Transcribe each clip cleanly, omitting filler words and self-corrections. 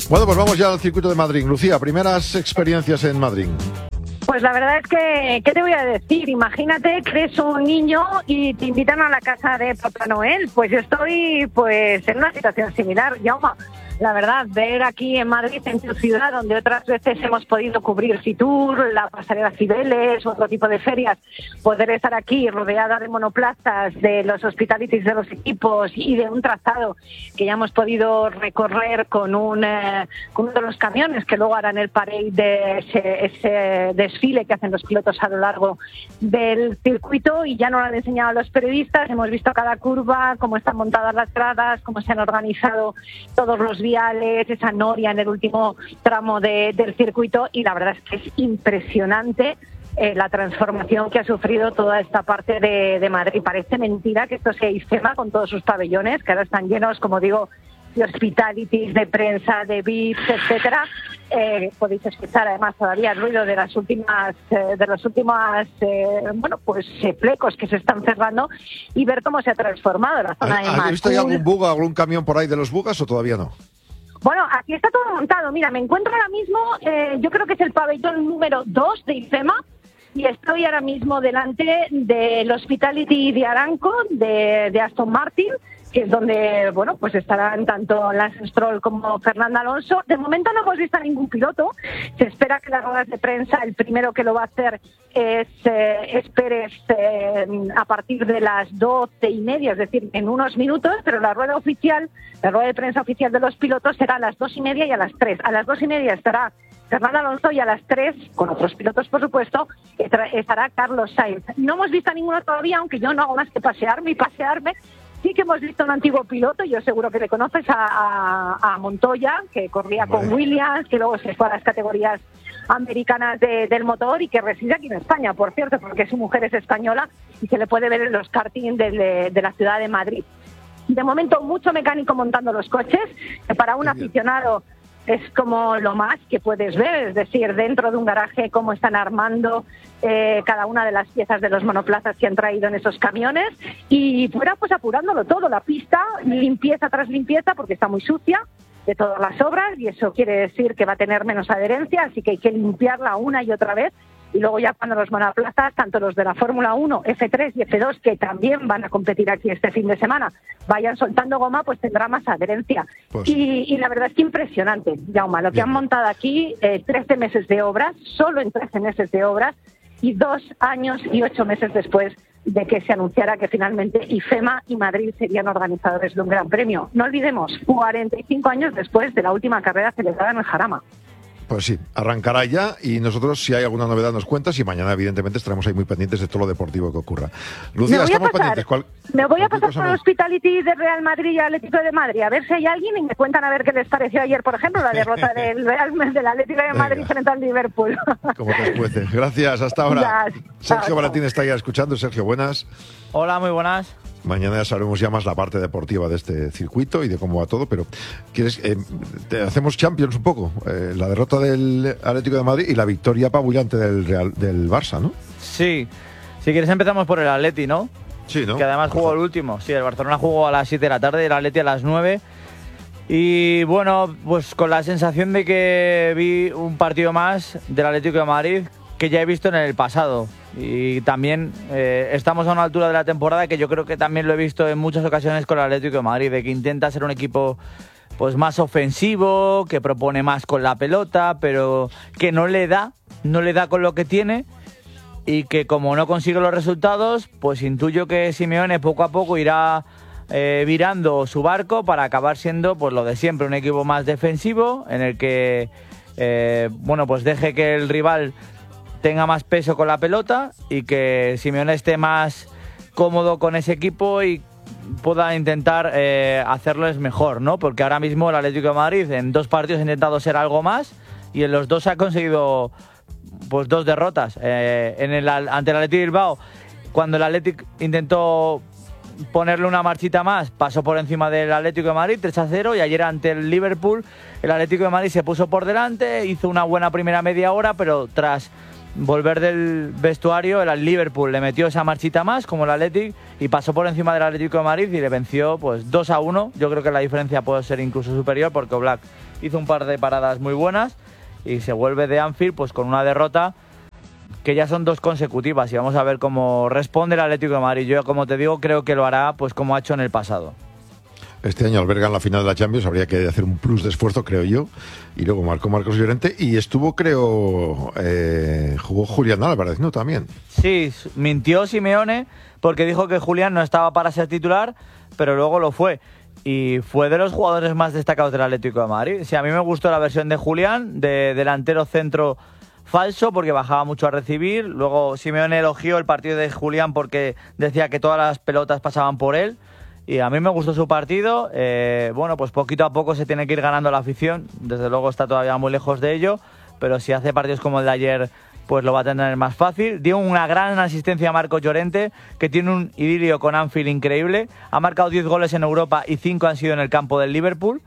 Bueno, pues vamos ya al circuito de Madrid. Lucía, primeras experiencias en Madrid. Pues la verdad es que, ¿qué te voy a decir? Imagínate que eres un niño y te invitan a la casa de Papá Noel. Pues yo estoy pues en una situación similar, Jaume. La verdad, ver aquí en Madrid, en tu ciudad, donde otras veces hemos podido cubrir Fitur, la pasarela Cibeles, otro tipo de ferias, poder estar aquí rodeada de monoplazas, de los hospitalities de los equipos y de un trazado que ya hemos podido recorrer con uno de los camiones que luego harán el parade de ese desfile que hacen los pilotos a lo largo del circuito, y ya nos lo han enseñado los periodistas. Hemos visto cada curva, cómo están montadas las gradas, cómo se han organizado todos los viales, esa noria en el último tramo del circuito, y la verdad es que es impresionante la transformación que ha sufrido toda esta parte de Madrid. Parece mentira que esto sea IFEMA con todos sus pabellones, que ahora están llenos, como digo, de hospitalities, de prensa, de VIPs, etcétera. Podéis escuchar además todavía el ruido de los últimos flecos que se están cerrando, y ver cómo se ha transformado la zona de Madrid. ¿Has visto ya algún buga, algún camión por ahí de los bugas o todavía no? Bueno, aquí está todo montado. Mira, me encuentro ahora mismo, yo creo que es el pabellón número 2 de IFEMA, y estoy ahora mismo delante del Hospitality de Aramco, de Aston Martin, que es donde, bueno, pues estarán tanto Lance Stroll como Fernando Alonso. De momento no hemos visto a ningún piloto. Se espera que las ruedas de prensa, el primero que lo va a hacer es Pérez a partir de las 12:30, es decir, en unos minutos, pero la rueda de prensa oficial de los pilotos será a las 2:30 y a las 3. A las 2:30 estará Fernando Alonso y a las 3, con otros pilotos por supuesto, estará Carlos Sainz. No hemos visto a ninguno todavía, aunque yo no hago más que pasearme. Sí que hemos visto a un antiguo piloto, yo seguro que le conoces, a Montoya, que corría con Williams, que luego se fue a las categorías americanas del motor y que reside aquí en España, por cierto, porque su mujer es española y se le puede ver en los karting de la ciudad de Madrid. De momento, mucho mecánico montando los coches, que para un aficionado es como lo más que puedes ver, es decir, dentro de un garaje cómo están armando cada una de las piezas de los monoplazas que han traído en esos camiones, y fuera pues apurándolo todo, la pista, limpieza tras limpieza, porque está muy sucia de todas las obras, y eso quiere decir que va a tener menos adherencia, así que hay que limpiarla una y otra vez. Y luego ya cuando los monoplazas, tanto los de la Fórmula 1, F3 y F2, que también van a competir aquí este fin de semana, vayan soltando goma, pues tendrá más adherencia. Pues, y la verdad es que impresionante, Jaume, lo que han montado aquí, 13 meses de obras, solo en 13 meses de obras, y 2 años y 8 meses después de que se anunciara que finalmente IFEMA y Madrid serían organizadores de un gran premio. No olvidemos, 45 años después de la última carrera celebrada en el Jarama. Pues sí, arrancará ya, y nosotros, si hay alguna novedad, nos cuentas, y mañana, evidentemente, estaremos ahí muy pendientes de todo lo deportivo que ocurra. Lucía, estamos pendientes. Me voy a pasar por el Hospitality de Real Madrid y Atlético de Madrid, a ver si hay alguien, y me cuentan a ver qué les pareció ayer, por ejemplo, la derrota del Atlético de Madrid frente al Liverpool. Como te escuece. Gracias, hasta ahora. Sergio Valentín está ya escuchando. Sergio, buenas. Hola, muy buenas. Mañana ya sabremos ya más la parte deportiva de este circuito y de cómo va todo, pero ¿quieres te hacemos Champions un poco? La derrota del Atlético de Madrid y la victoria apabullante del Barça, ¿no? Sí. Si quieres empezamos por el Atleti, ¿no? Sí, ¿no? Que además jugó el último. Sí, el Barcelona jugó a las 7 de la tarde y el Atleti a las 9. Y bueno, pues con la sensación de que vi un partido más del Atlético de Madrid que ya he visto en el pasado. Y también estamos a una altura de la temporada que yo creo que también lo he visto en muchas ocasiones con el Atlético de Madrid, de que intenta ser un equipo pues más ofensivo, que propone más con la pelota, pero que no le da con lo que tiene, y que como no consigue los resultados, pues intuyo que Simeone poco a poco irá virando su barco para acabar siendo pues lo de siempre, un equipo más defensivo, en el que pues deje que el rival tenga más peso con la pelota y que Simeone esté más cómodo con ese equipo y pueda intentar hacerles mejor, ¿no? Porque ahora mismo el Atlético de Madrid en 2 partidos ha intentado ser algo más y en los 2 ha conseguido pues 2 derrotas. Ante el Athletic Bilbao, cuando el Athletic intentó ponerle una marchita más, pasó por encima del Atlético de Madrid 3-0, y ayer ante el Liverpool el Atlético de Madrid se puso por delante, hizo una buena primera media hora, pero tras volver del vestuario, el Liverpool le metió esa marchita más, como el Athletic, y pasó por encima del Atlético de Madrid y le venció pues 2-1. Yo creo que la diferencia puede ser incluso superior porque Oblak hizo un par de paradas muy buenas y se vuelve de Anfield pues con una derrota que ya son 2 consecutivas y vamos a ver cómo responde el Atlético de Madrid. Yo, como te digo, creo que lo hará pues como ha hecho en el pasado. Este año albergan la final de la Champions, habría que hacer un plus de esfuerzo, creo yo. Y luego marcó Marcos Llorente y estuvo, creo, jugó Julián Álvarez, ¿no? También. Sí, mintió Simeone porque dijo que Julián no estaba para ser titular, pero luego lo fue. Y fue de los jugadores más destacados del Atlético de Madrid. Sí, a mí me gustó la versión de Julián, de delantero centro falso, porque bajaba mucho a recibir. Luego Simeone elogió el partido de Julián porque decía que todas las pelotas pasaban por él. Y a mí me gustó su partido. Bueno, pues poquito a poco se tiene que ir ganando la afición. Desde luego está todavía muy lejos de ello. Pero si hace partidos como el de ayer, pues lo va a tener más fácil. Dio una gran asistencia a Marcos Llorente, que tiene un idilio con Anfield increíble. Ha marcado 10 goles en Europa y 5 han sido en el campo del Liverpool.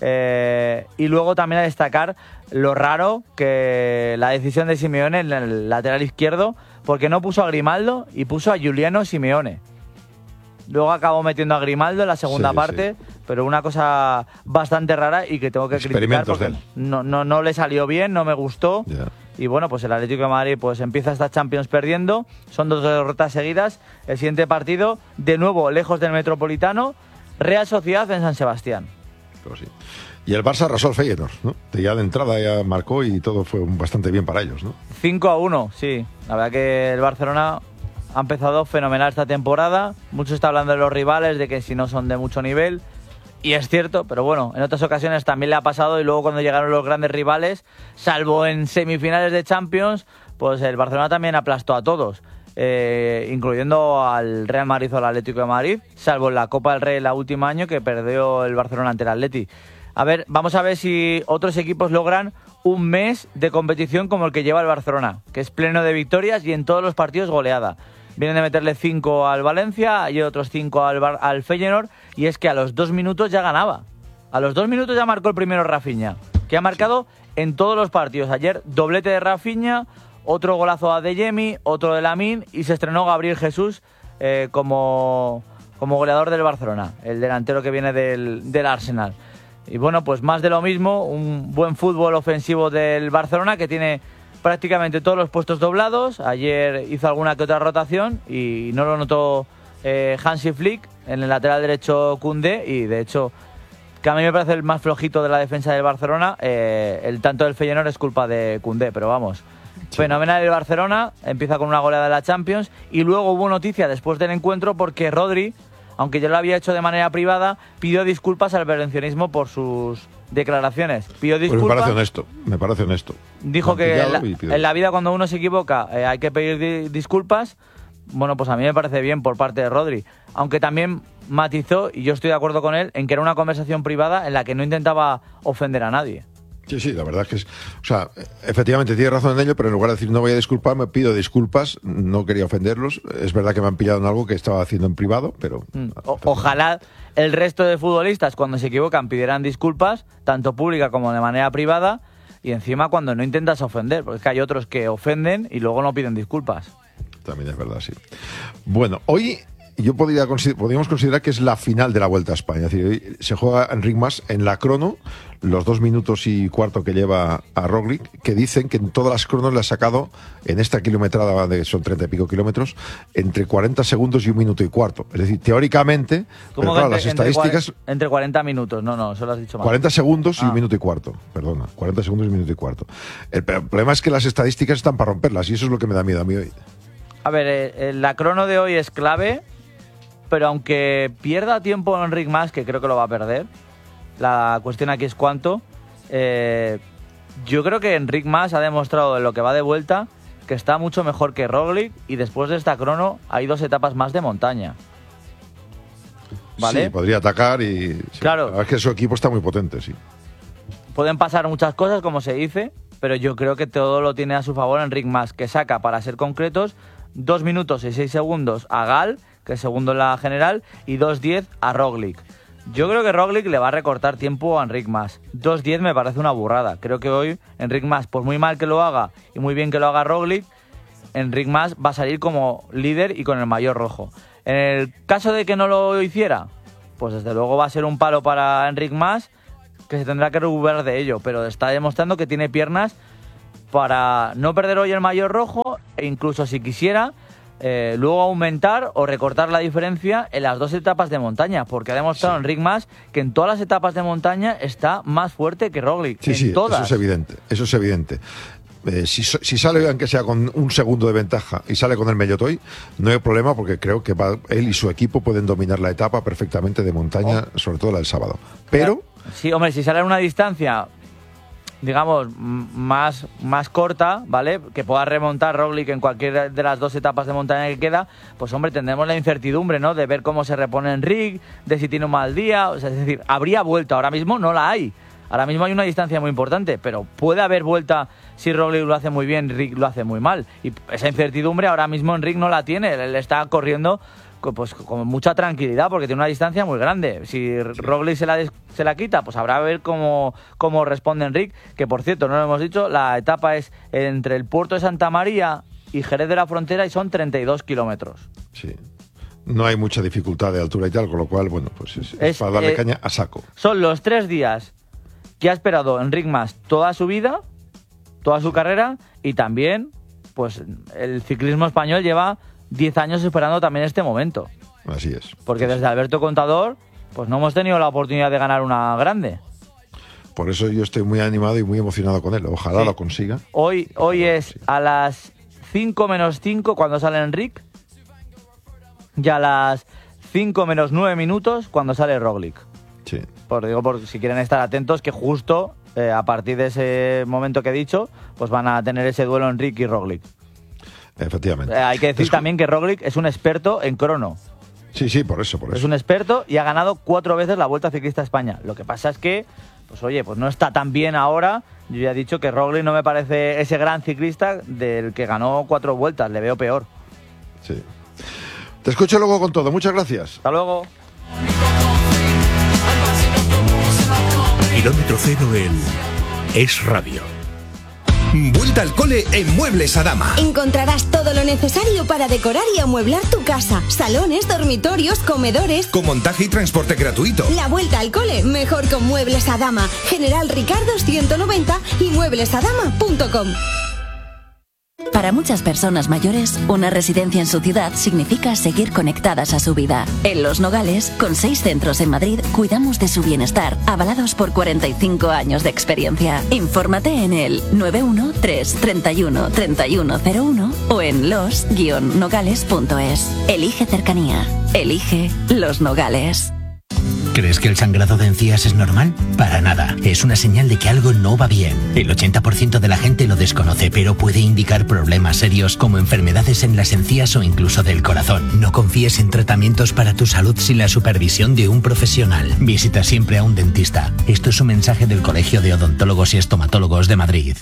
Y luego también a destacar lo raro que la decisión de Simeone en el lateral izquierdo, porque no puso a Grimaldo y puso a Giuliano Simeone. Luego acabó metiendo a Grimaldo en la segunda parte, pero una cosa bastante rara y que tengo que criticar porque no le salió bien, no me gustó. Yeah. Y bueno, pues el Atlético de Madrid pues empieza esta Champions perdiendo, son 2 derrotas seguidas. El siguiente partido, de nuevo lejos del Metropolitano, Real Sociedad en San Sebastián. Pero sí. Y el Barça arrasó al Feyenoord, ¿no? Ya de entrada ya marcó y todo fue bastante bien para ellos, ¿no? 5-1, sí. La verdad que el Barcelona ha empezado fenomenal esta temporada. Mucho está hablando de los rivales, de que si no son de mucho nivel. Y es cierto, pero bueno, en otras ocasiones también le ha pasado. Y luego cuando llegaron los grandes rivales, salvo en semifinales de Champions, pues el Barcelona también aplastó a todos. Incluyendo al Real Madrid o al Atlético de Madrid. Salvo en la Copa del Rey el último año que perdió el Barcelona ante el Atleti. A ver, vamos a ver si otros equipos logran un mes de competición como el que lleva el Barcelona, que es pleno de victorias y en todos los partidos goleada. Vienen de meterle 5 al Valencia y otros 5 al Feyenoord, y es que a los 2 minutos ya ganaba. A los 2 minutos ya marcó el primero Rafinha, que ha marcado en todos los partidos. Ayer doblete de Rafinha, otro golazo a Adeyemi, otro de Lamine, y se estrenó Gabriel Jesús como goleador del Barcelona, el delantero que viene del Arsenal. Y bueno, pues más de lo mismo, un buen fútbol ofensivo del Barcelona que tiene prácticamente todos los puestos doblados. Ayer hizo alguna que otra rotación y no lo notó Hansi Flick, en el lateral derecho Koundé, y de hecho que a mí me parece el más flojito de la defensa del Barcelona. El tanto del Feyenoord es culpa de Koundé, pero vamos, sí. Fenomenal el Barcelona, empieza con una goleada de la Champions y luego hubo noticia después del encuentro porque Rodri, aunque ya lo había hecho de manera privada, pidió disculpas al valencianismo por sus declaraciones. Pidió disculpas. Pues me parece honesto. Dijo que en la vida cuando uno se equivoca hay que pedir disculpas. Bueno, pues a mí me parece bien por parte de Rodri. Aunque también matizó, y yo estoy de acuerdo con él, en que era una conversación privada en la que no intentaba ofender a nadie. Sí, la verdad es que es... O sea, efectivamente tiene razón en ello, pero en lugar de decir no voy a disculparme, pido disculpas, no quería ofenderlos. Es verdad que me han pillado en algo que estaba haciendo en privado, pero... Ojalá el resto de futbolistas cuando se equivocan pidieran disculpas, tanto pública como de manera privada, y encima cuando no intentas ofender, porque es que hay otros que ofenden y luego no piden disculpas. También es verdad, sí. Bueno, hoy... podríamos considerar que es la final de la Vuelta a España. Es decir, hoy se juega Enric Mas en la crono, los 2 minutos y cuarto que lleva a Roglic, que dicen que en todas las cronos le ha sacado, en esta kilometrada, de son 30 y pico kilómetros, entre 40 segundos y 1 minuto y cuarto. Es decir, teóricamente, pero claro, las estadísticas... Entre 40 minutos, no, eso lo has dicho mal. 40 segundos y 1 minuto y cuarto, perdona, 40 segundos y 1 minuto y cuarto. El problema es que las estadísticas están para romperlas, y eso es lo que me da miedo a mí hoy. A ver, la crono de hoy es clave, pero aunque pierda tiempo Enric Mas, que creo que lo va a perder, la cuestión aquí es cuánto. Yo creo que Enric Mas ha demostrado en lo que va de vuelta que está mucho mejor que Roglic, y después de esta crono hay 2 etapas más de montaña. ¿Vale? Sí, podría atacar y... Sí, claro. La verdad es que su equipo está muy potente, sí. Pueden pasar muchas cosas, como se dice, pero yo creo que todo lo tiene a su favor Enric Mas, que saca, para ser concretos, 2 minutos y 6 segundos a Gal, que es segundo en la general, y 2.10 a Roglic. Yo creo que Roglic le va a recortar tiempo a Enric Mas. 2.10 me parece una burrada. Creo que hoy Enric Mas, por muy mal que lo haga y muy bien que lo haga Roglic, Enric Mas va a salir como líder y con el maillot rojo. En el caso de que no lo hiciera, pues desde luego va a ser un palo para Enric Mas, que se tendrá que recuperar de ello, pero está demostrando que tiene piernas para no perder hoy el maillot rojo e incluso si quisiera luego aumentar o recortar la diferencia en las 2 etapas de montaña, porque ha demostrado Enric Mas que en todas las etapas de montaña está más fuerte que Roglic. Sí, todas. Eso es evidente. Si sale, aunque sea con un segundo de ventaja, y sale con el Maillot hoy, no hay problema, porque creo que él y su equipo pueden dominar la etapa perfectamente de montaña, sobre todo la del sábado. Pero... Sí, hombre, si sale en una distancia, digamos, más corta, ¿vale? Que pueda remontar Roglic en cualquiera de las 2 etapas de montaña que queda, pues hombre, tendremos la incertidumbre, ¿no? De ver cómo se repone Enric, de si tiene un mal día, o sea, es decir, habría vuelta, ahora mismo no la hay. Ahora mismo hay una distancia muy importante, pero puede haber vuelta si Roglic lo hace muy bien, Enric lo hace muy mal. Y esa incertidumbre ahora mismo Enric no la tiene, él está corriendo pues con mucha tranquilidad porque tiene una distancia muy grande. Si Roglic se la quita, pues habrá que ver cómo responde Enric, que por cierto, no lo hemos dicho, la etapa es entre el puerto de Santa María y Jerez de la Frontera y son 32 kilómetros. Sí. No hay mucha dificultad de altura y tal, con lo cual, bueno, pues es para darle caña a saco. Son los 3 días que ha esperado Enric Mas toda su vida, toda su carrera, y también, pues el ciclismo español lleva 10 años esperando también este momento. Así es. Porque desde Alberto Contador, pues no hemos tenido la oportunidad de ganar una grande. Por eso yo estoy muy animado y muy emocionado con él. Ojalá lo consiga. Hoy es a las 5 menos 5 cuando sale Enric, y a las 5 menos 9 minutos cuando sale Roglic. Sí. Por si quieren estar atentos, que justo a partir de ese momento que he dicho, pues van a tener ese duelo Enric y Roglic. Efectivamente. Hay que decir también que Roglic es un experto en crono. Sí, por eso. Es un experto y ha ganado 4 veces la Vuelta Ciclista a España. Lo que pasa es que, pues oye, pues no está tan bien ahora. Yo ya he dicho que Roglic no me parece ese gran ciclista del que ganó 4 vueltas, le veo peor. Sí. Te escucho luego con todo. Muchas gracias. Hasta luego. Kilómetro cero en Es Radio. Vuelta al cole en Muebles Adama. Encontrarás todo lo necesario para decorar y amueblar tu casa. Salones, dormitorios, comedores. Con montaje y transporte gratuito. La vuelta al cole, mejor con Muebles Adama. General Ricardo 190 y mueblesadama.com. Para muchas personas mayores, una residencia en su ciudad significa seguir conectadas a su vida. En Los Nogales, con 6 centros en Madrid, cuidamos de su bienestar, avalados por 45 años de experiencia. Infórmate en el 913 31 3101 o en los-nogales.es. Elige cercanía. Elige Los Nogales. ¿Crees que el sangrado de encías es normal? Para nada. Es una señal de que algo no va bien. El 80% de la gente lo desconoce, pero puede indicar problemas serios como enfermedades en las encías o incluso del corazón. No confíes en tratamientos para tu salud sin la supervisión de un profesional. Visita siempre a un dentista. Esto es un mensaje del Colegio de Odontólogos y Estomatólogos de Madrid.